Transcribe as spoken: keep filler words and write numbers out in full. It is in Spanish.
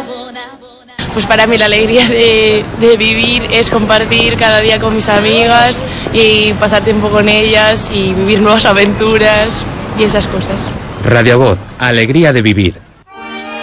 Pues para mí la alegría de, de vivir es compartir cada día con mis amigas y pasar tiempo con ellas y vivir nuevas aventuras y esas cosas. Radio Voz, alegría de vivir.